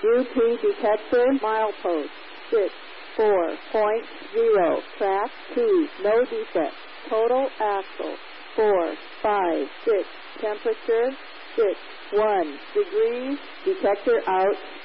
UP detector, milepost 64.0, track 2, no defect. Total axle 456, temperature 61 degrees, detector out.